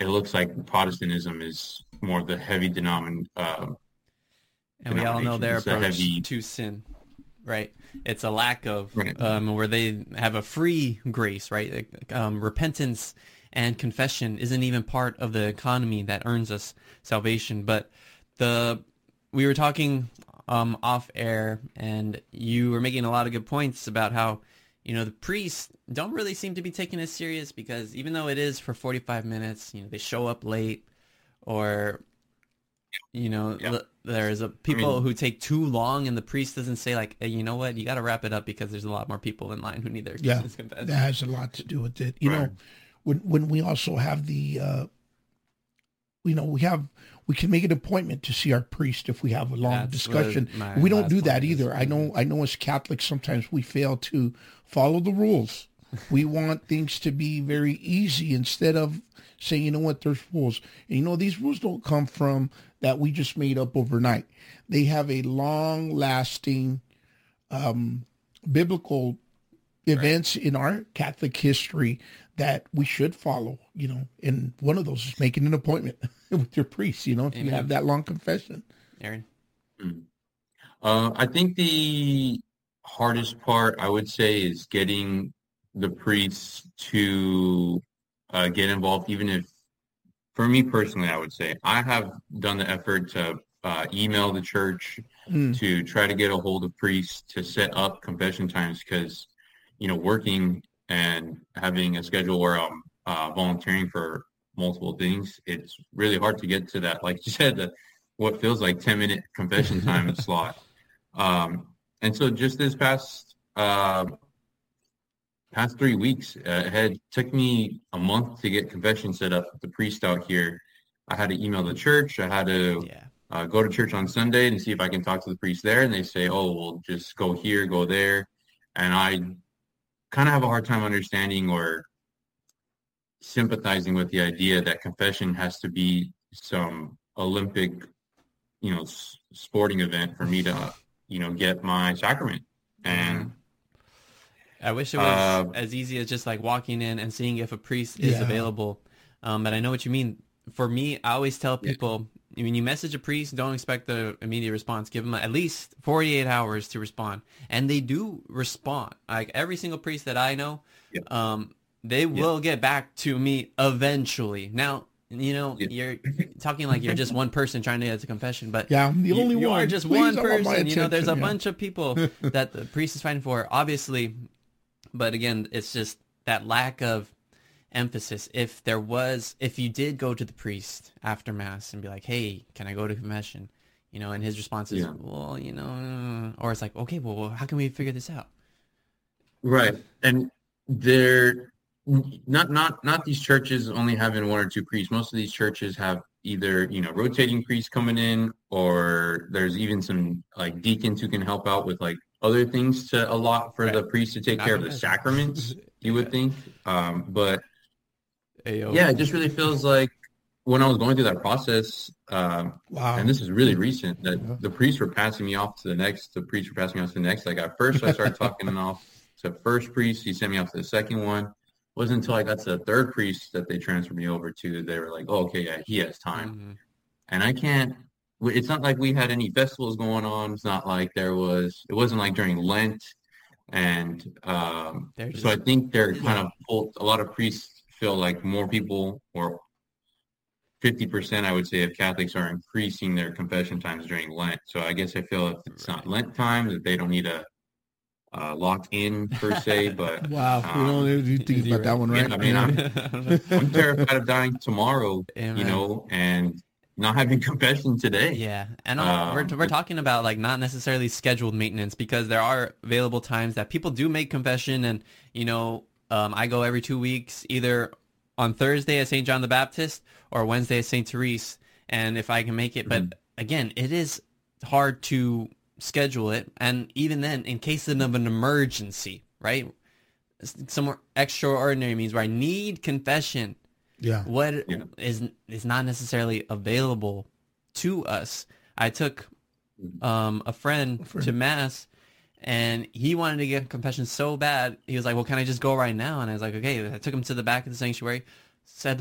it looks like Protestantism is more the heavy And we all know denomination. their It's a approach heavy, to sin, right? It's a lack of right? where they have a free grace, right? Repentance and confession isn't even part of the economy that earns us salvation. But the we were talking off air, and you were making a lot of good points about how the priests don't really seem to be taking it serious because even though it is for 45 minutes, they show up late or Yeah. there's I people mean, who take too long, and the priest doesn't say like, hey, you know what, you got to wrap it up because there's a lot more people in line who need their Yeah, sins confessed. that has a lot to do with it. right. When we also have we can make an appointment to see our priest if we have a long That's what discussion. my We don't last do point that is. either. I know as Catholics sometimes we fail to follow the rules. We want things to be very easy instead of saying, you know what, there's rules. And these rules don't come from that we just made up overnight. They have a long lasting biblical events in our Catholic history that we should follow, and one of those is making an appointment with your priest, if you have Amen. that long confession. Aaron. Mm. I think the hardest part I would say is getting the priests to get involved, even if, for me personally, I would say I have done the effort to email the church Mm, to try to get a hold of priests to set up confession times because, working and having a schedule where I'm volunteering for multiple things, it's really hard to get to that, like you said, what feels like 10-minute confession time slot. And so just this past 3 weeks, it had took me a month to get confession set up with the priest out here. I had to email the church. I had to Yeah. go to church on Sunday and see if I can talk to the priest there. And they say, oh, well, just go here, go there. And I kind of have a hard time understanding or sympathizing with the idea that confession has to be some Olympic, sporting event for me to, get my sacrament. Uh, And I wish it was uh, as easy as just like walking in and seeing if a priest is yeah. available. But I know what you mean. For me, I always tell yeah, people when you message a priest, don't expect the immediate response. Give them at least 48 hours to respond. And they do respond. Like every single priest that I know, yeah, they yeah, will get back to me eventually. Now, yeah. you're talking like you're just one person trying to get to confession, but Yeah, I'm the only you are one. just Please, one I want my person. There's a attention. bunch of people that the priest is fighting for, obviously. But again, it's just that lack of emphasis. If you did go to the priest after mass and be like, hey, can I go to confession? And his response is, Yeah. well, or it's like, okay, well, how can we figure this out? Right. And they're not these churches only having one or two priests. Most of these churches have either, rotating priests coming in, or there's even some like deacons who can help out with like other things to allot for Right. the priest to take Not care of the confession. sacraments, you would Amen. think. But Ayo. yeah, it just really feels like when I was going through that process, and Wow. this is really recent, that Yeah. the priests were passing me off to the priests were passing me off to the next. Like at first, I started talking off to the first priest. He sent me off to the second one. It wasn't until I got to the third priest that they transferred me over to. They were like, "Oh, okay, yeah, he has time." Hmm. And I can't. It's not like we had any festivals going on. It's not like there was. It wasn't like during Lent, and They're so I just think they're kind Yeah. of a lot of priests feel like more people or 50%, I would say, of Catholics are increasing their confession times during Lent. So I guess I feel if it's not right. Lent time, that they don't need to lock in per se. But Wow. You think Is he about that right? one, yeah, right? I mean, I'm I don't know. I'm terrified of dying tomorrow, Amen. and not having confession today. Yeah, and we're But talking about like not necessarily scheduled maintenance because there are available times that people do make confession, and I go every 2 weeks, either on Thursday at St. John the Baptist or Wednesday at St. Therese, and if I can make it, but mhm, again, it is hard to schedule it, and even then, in case of an emergency, right? Somewhere extraordinary means where I need confession Yeah. what yeah, is not necessarily available to us. I took mhm, a friend to Friend. mass, and he wanted to get confession so bad. He was like, "Well, can I just go right now?" And I was like, "Okay." I took him to the back of the sanctuary, said